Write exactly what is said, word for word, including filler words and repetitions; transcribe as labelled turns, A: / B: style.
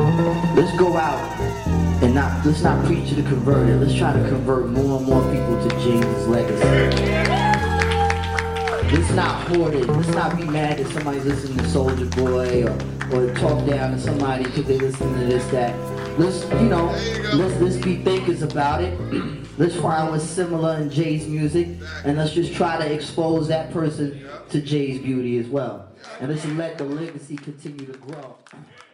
A: Let's go out and not, let's not preach to the converted. Let's try to convert more and more people to James's legacy. Let's not hoard it. Let's not be mad that somebody's listening to Soulja Boy or, or talk down to somebody because they listen to this, that. Let's, you know, let's, let's be thinkers about it. Let's find what's similar in Jay's music, and let's just try to expose that person to Jay's beauty as well. And let's let the legacy continue to grow.